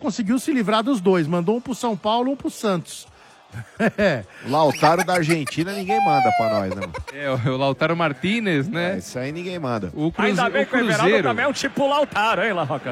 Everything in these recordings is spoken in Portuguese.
conseguiu se livrar dos dois. Mandou um pro São Paulo, um pro Santos. O Lautaro da Argentina ninguém manda pra nós, né? O Lautaro Martínez, né? Isso aí ninguém manda. Ainda bem que o Everaldo também é um tipo Lautaro, hein, Larroca?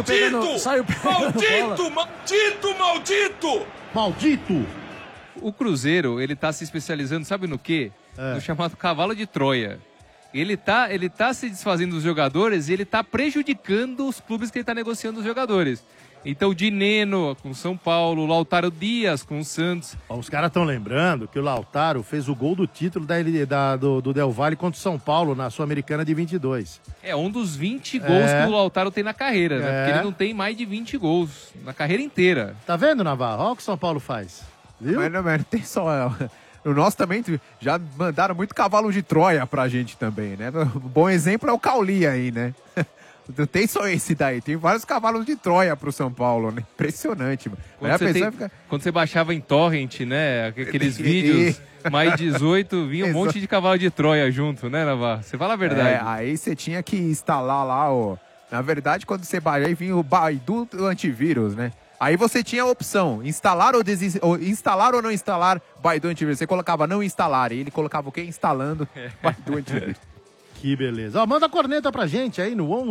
Maldito! O Cruzeiro, ele tá se especializando, sabe no quê? No chamado cavalo de Troia. Ele tá se desfazendo dos jogadores e ele tá prejudicando os clubes que ele tá negociando os jogadores. Então, Dineno com o São Paulo, Lautaro Dias com o Santos. Os caras estão lembrando que o Lautaro fez o gol do título do Del Valle contra o São Paulo na Sul-Americana de 22. É um dos 20 gols que o Lautaro tem na carreira, né? Porque ele não tem mais de 20 gols na carreira inteira. Tá vendo, Navarro? Olha o que o São Paulo faz. Viu? Mas não tem só... O nosso também já mandaram muito cavalo de Troia pra gente também, né? Um bom exemplo é o Cauli aí, né? Não tem só esse daí, tem vários cavalos de Troia pro São Paulo, né? Impressionante, mano. Quando você baixava em torrent, né? Aqueles vídeos mais 18, vinha um monte de cavalo de Troia junto, né, Navarro? Você fala a verdade. Aí você tinha que instalar lá, ó. Na verdade, quando você baixava, aí vinha o Baidu do antivírus, né? Aí você tinha a opção, instalar ou não instalar Baidu antivírus. Você colocava não instalar, e ele colocava o quê? Instalando Baidu antivírus. Que beleza. Ó, manda a corneta pra gente aí no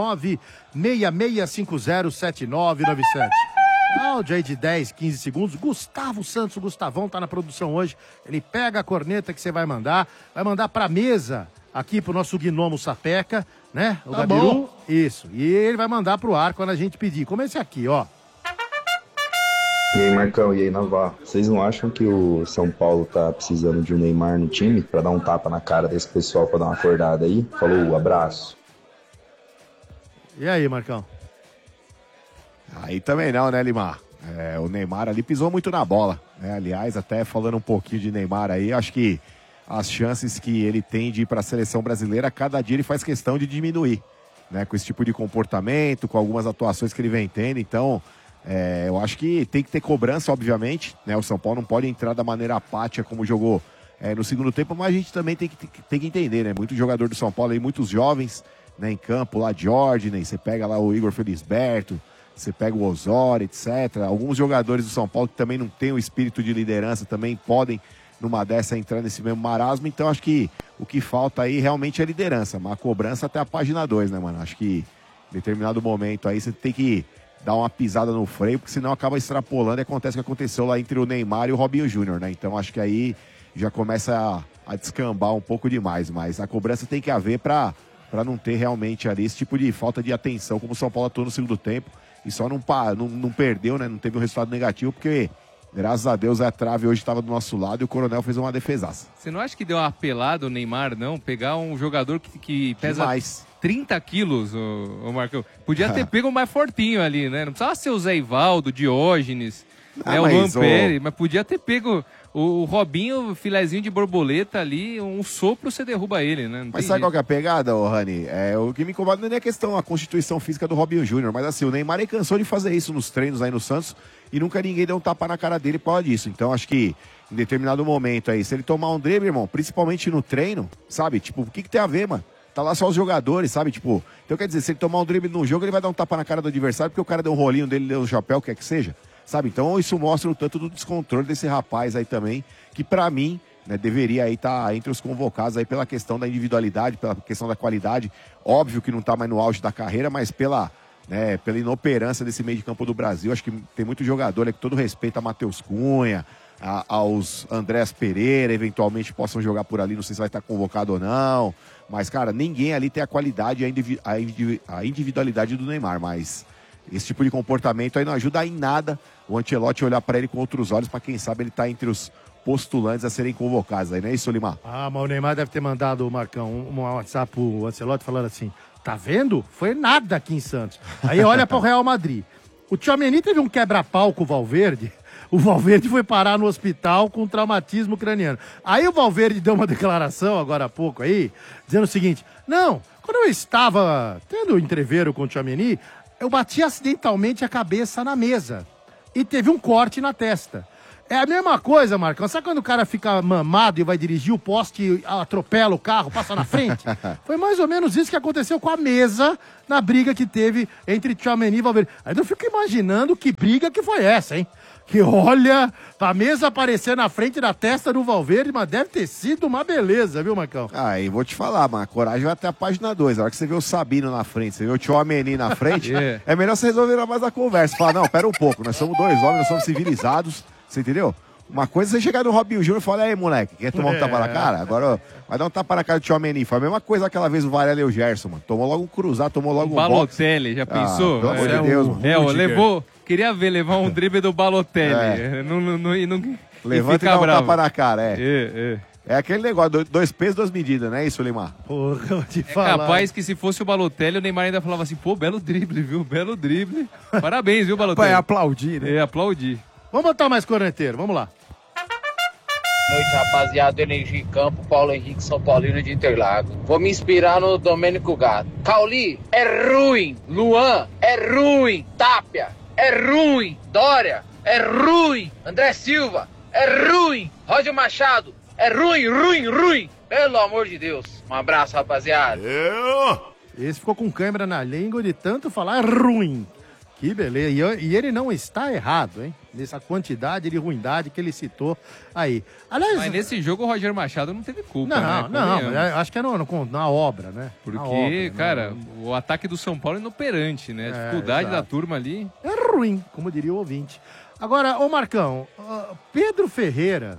11966507997. Áudio aí de 10, 15 segundos. Gustavo Santos, o Gustavão tá na produção hoje. Ele pega a corneta que você vai mandar pra mesa, aqui pro nosso gnomo Sapeca, né? O Gabiru. Bom. Isso. E ele vai mandar pro ar quando a gente pedir. Como esse aqui, ó. E aí, Marcão, e aí, Navarro? Vocês não acham que o São Paulo tá precisando de um Neymar no time pra dar um tapa na cara desse pessoal, pra dar uma acordada aí? Falou, abraço. E aí, Marcão? Aí também não, né, Limar? O Neymar ali pisou muito na bola, né? Aliás, até falando um pouquinho de Neymar aí, acho que as chances que ele tem de ir pra seleção brasileira, cada dia ele faz questão de diminuir, né? Com esse tipo de comportamento, com algumas atuações que ele vem tendo, então... eu acho que tem que ter cobrança, obviamente, né? O São Paulo não pode entrar da maneira apática como jogou no segundo tempo, mas a gente também tem que entender, né? Muito jogador do São Paulo aí, muitos jovens, né, em campo, lá de Ordem, você pega lá o Igor Felisberto, você pega o Osório, etc. Alguns jogadores do São Paulo que também não têm o espírito de liderança, também podem, numa dessa, entrar nesse mesmo marasmo. Então, acho que o que falta aí realmente é liderança, mas a cobrança até a página 2, né, mano? Acho que em determinado momento aí você tem que dar uma pisada no freio, porque senão acaba extrapolando e acontece o que aconteceu lá entre o Neymar e o Robinho Júnior, né? Então acho que aí já começa a descambar um pouco demais, mas a cobrança tem que haver para não ter realmente ali esse tipo de falta de atenção, como o São Paulo atuou no segundo tempo e só não perdeu, né? Não teve um resultado negativo, porque graças a Deus a trave hoje estava do nosso lado e o Coronel fez uma defesaça. Você não acha que deu uma apelada o Neymar, não? Pegar um jogador que pesa... Demais. 30 quilos, o Marcão. Podia ter pego mais fortinho ali, né? Não precisava ser o Zé Ivaldo, o Diógenes, né? O Luan Pérez, mas podia ter pego o Robinho, filezinho de borboleta ali, um sopro você derruba ele, né? Mas sabe qual que é a pegada, Rani? O que me incomoda não é nem a questão, a constituição física do Robinho Júnior, mas assim, o Neymar ele cansou de fazer isso nos treinos aí no Santos e nunca ninguém deu um tapa na cara dele por causa disso. Então acho que em determinado momento aí, se ele tomar um drible, irmão, principalmente no treino, sabe? Tipo, o que tem a ver, mano? Tá lá só os jogadores, sabe? Tipo, então quer dizer, se ele tomar um drible no jogo, ele vai dar um tapa na cara do adversário, porque o cara deu um rolinho dele, deu um chapéu, quer que seja, sabe? Então isso mostra o tanto do descontrole desse rapaz aí também, que pra mim, né, deveria aí estar entre os convocados aí pela questão da individualidade, pela questão da qualidade. Óbvio que não tá mais no auge da carreira, mas pela inoperância desse meio de campo do Brasil. Acho que tem muito jogador, com todo respeito a Matheus Cunha, aos Andrés Pereira, eventualmente possam jogar por ali, não sei se vai estar convocado ou não, mas cara, ninguém ali tem a qualidade e a individualidade do Neymar, mas esse tipo de comportamento aí não ajuda em nada o Ancelotti olhar para ele com outros olhos, para quem sabe ele tá entre os postulantes a serem convocados aí, não é isso, Limar? Mas o Neymar deve ter mandado, Marcão, um WhatsApp pro Ancelotti falando assim, tá vendo? Foi nada aqui em Santos. Aí olha para o Real Madrid. O Tchouaméni teve um quebra-pau com o Valverde. O Valverde foi parar no hospital com traumatismo craniano. Aí o Valverde deu uma declaração agora há pouco aí, dizendo o seguinte, não, quando eu estava tendo entreveiro com o Tchouaméni, eu bati acidentalmente a cabeça na mesa e teve um corte na testa. É a mesma coisa, Marcão. Sabe quando o cara fica mamado e vai dirigir o poste e atropela o carro, passa na frente? Foi mais ou menos isso que aconteceu com a mesa na briga que teve entre Tchouaméni e Valverde. Aí eu fico imaginando que briga que foi essa, hein? Que olha, a mesa aparecer na frente da testa do Valverde, mas deve ter sido uma beleza, viu, Marcão? E vou te falar, mas a coragem vai até a página 2. A hora que você vê o Sabino na frente, você vê o Tchouaméni na frente, é melhor você resolver mais a conversa. Falar, não, pera um pouco, nós somos dois homens, nós somos civilizados, você entendeu? Uma coisa é você chegar no Robinho Júnior e falar, aí, moleque, quer tomar um tapa na cara? Agora, ó, vai dar um tapa na cara do Tchouaméni. Foi a mesma coisa aquela vez o Varela e o Gerson, mano. Tomou logo um cruzado, tomou logo um Balotelli, já pensou? Pelo amor de Deus, mano. Levou... Queria levar um drible do Balotelli. Não levanta e dá um tapa na cara, É aquele negócio, 2 pesos, 2 medidas, não é isso, Limar? Porra, eu te falar. Capaz que se fosse o Balotelli, o Neymar ainda falava assim, pô, belo drible, viu? Belo drible. Parabéns, viu, Balotelli? É aplaudir, né? Aplaudir. Vamos botar mais corneteiro, vamos lá. Noite, rapaziada, Energia em Campo, Paulo Henrique, São Paulino de Interlagos. Vou me inspirar no Domênico Gato. Cauli, é ruim. Luan, é ruim. Tápia, é ruim. Dória, é ruim. André Silva, é ruim. Roger Machado, é ruim. Pelo amor de Deus. Um abraço, rapaziada. Esse ficou com câimbra na língua de tanto falar ruim. Que beleza. E ele não está errado, hein? Nessa quantidade de ruindade que ele citou aí. Aliás, mas nesse jogo o Roger Machado não teve culpa, não, mas acho que é na obra, né? Porque, obra, cara, o ataque do São Paulo é inoperante, né? A dificuldade da turma ali. É ruim, como diria o ouvinte. Agora, ô Marcão, Pedro Ferreira,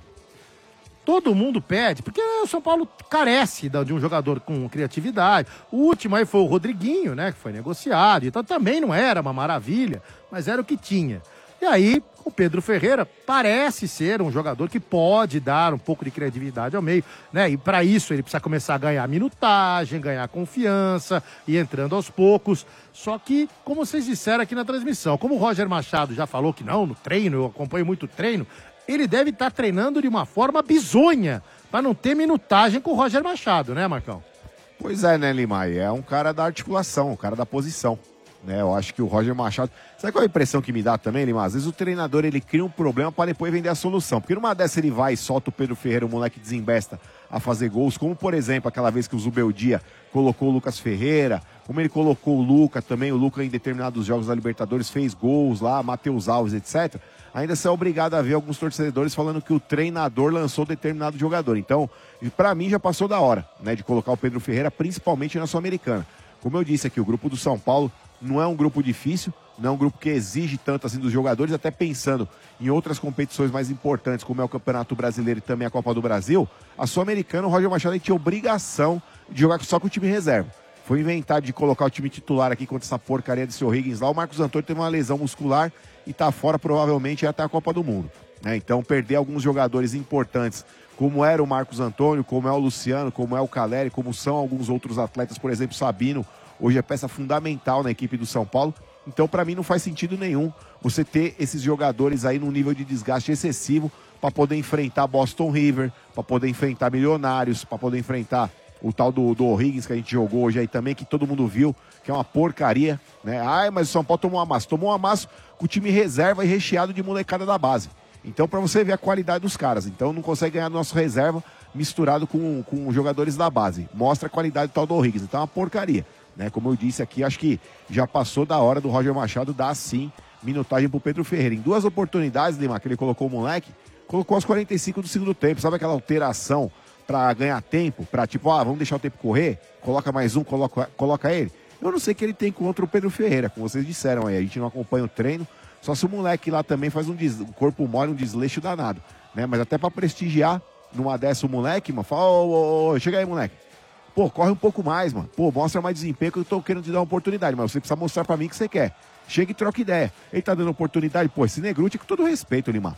todo mundo pede, porque o São Paulo carece de um jogador com criatividade. O último aí foi o Rodriguinho, né, que foi negociado, então também não era uma maravilha, mas era o que tinha. E aí, o Pedro Ferreira parece ser um jogador que pode dar um pouco de criatividade ao meio, né? E para isso ele precisa começar a ganhar minutagem, ganhar confiança e entrando aos poucos. Só que, como vocês disseram aqui na transmissão, como o Roger Machado já falou que não, no treino, eu acompanho muito treino, ele deve estar treinando de uma forma bizonha para não ter minutagem com o Roger Machado, né, Marcão? Pois é, né, Limar? É um cara da articulação, um cara da posição. Né, eu acho que o Roger Machado... Sabe qual é a impressão que me dá também, Limar? Às vezes o treinador ele cria um problema para depois vender a solução. Porque numa dessa ele vai e solta o Pedro Ferreira, o moleque desembesta a fazer gols. Como, por exemplo, aquela vez que o Zubeldia colocou o Lucas Ferreira. Como ele colocou o Luca também. O Luca em determinados jogos da Libertadores fez gols lá, Matheus Alves, etc. Ainda você é obrigado a ver alguns torcedores falando que o treinador lançou determinado jogador. Então, para mim já passou da hora, né, de colocar o Pedro Ferreira, principalmente na Sul-Americana. Como eu disse aqui, o grupo do São Paulo não é um grupo difícil, não é um grupo que exige tanto assim dos jogadores, até pensando em outras competições mais importantes, como é o Campeonato Brasileiro e também a Copa do Brasil. A Sul-Americana, o Roger Machado tinha obrigação de jogar só com o time reserva. Foi inventado de colocar o time titular aqui contra essa porcaria de seu Higgins lá. O Marcos Antônio teve uma lesão muscular e tá fora provavelmente até a Copa do Mundo, né? Então perder alguns jogadores importantes, como era o Marcos Antônio, como é o Luciano, como é o Caleri, como são alguns outros atletas, por exemplo, Sabino, hoje é peça fundamental na equipe do São Paulo. Então, para mim, não faz sentido nenhum você ter esses jogadores aí num nível de desgaste excessivo para poder enfrentar Boston River, para poder enfrentar Milionários, para poder enfrentar o tal do O'Higgins que a gente jogou hoje aí também, que todo mundo viu, que é uma porcaria, né? Ai, mas o São Paulo tomou um amasso. Tomou um amasso com o time reserva e recheado de molecada da base. Então, para você ver a qualidade dos caras. Então, não consegue ganhar nosso reserva misturado com jogadores da base. Mostra a qualidade do tal do O'Higgins. Então, é uma porcaria. Né, como eu disse aqui, acho que já passou da hora do Roger Machado dar, sim, minutagem pro Pedro Ferreira. Em 2 oportunidades, Lima, que ele colocou o moleque, colocou aos 45 do segundo tempo. Sabe aquela alteração para ganhar tempo? Para tipo, vamos deixar o tempo correr? Coloca mais um, coloca ele? Eu não sei o que ele tem contra o Pedro Ferreira, como vocês disseram aí. A gente não acompanha o treino, só se o moleque lá também faz um corpo mole, um desleixo danado. Né? Mas até para prestigiar, numa dessa o moleque, mano, fala, chega aí, moleque. Pô, corre um pouco mais, mano. Pô, mostra mais desempenho que eu tô querendo te dar uma oportunidade, mas você precisa mostrar pra mim que você quer. Chega e troca ideia. Ele tá dando oportunidade, pô, esse Negruti, com todo respeito, Lima,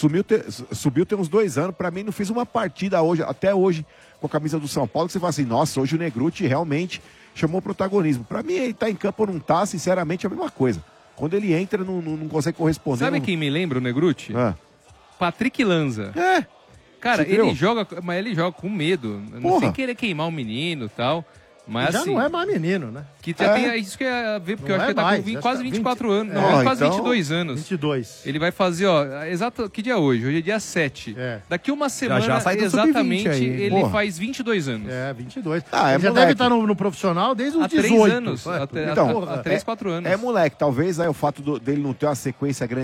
subiu tem uns 2 anos, pra mim não fez uma partida hoje, até hoje, com a camisa do São Paulo, que você fala assim, nossa, hoje o Negruti realmente chamou protagonismo. Pra mim, ele tá em campo ou não tá, sinceramente, é a mesma coisa. Quando ele entra, não consegue corresponder. Sabe quem me lembra o Negruti? Patrick Lanza. Cara, ele joga, mas ele joga com medo, não sem querer queimar o menino e tal. Mas já assim, não é mais menino, né? Que já tem isso que eu ia ver, porque Não eu acho é que ele tá mais, com acho quase que 24 anos. É. Não, quase Então, 22 anos. 22. Ele vai fazer, exato. Que dia é hoje? Hoje é dia 7. Daqui uma semana, já sai do exatamente, sub-20 aí. ele Porra. faz 22 anos. 22. Ah, é Ele já moleque. deve estar no profissional desde os Há 3 18. anos. Então, Há 3, 4 anos. É moleque, talvez aí o fato dele não ter uma sequência grande